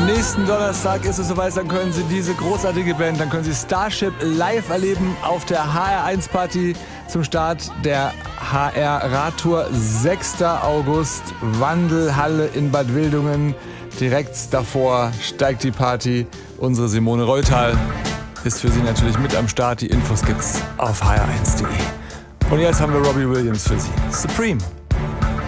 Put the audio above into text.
nächsten Donnerstag ist es soweit, dann können Sie diese großartige Band, dann können Sie Starship live erleben auf der HR1 Party zum Start der HR Radtour. 6. August, Wandelhalle in Bad Wildungen. Direkt davor steigt die Party. Unsere Simone Reutal ist für Sie natürlich mit am Start. Die Infos gibt's auf hr1.de. Und jetzt haben wir Robbie Williams für Sie. Supreme.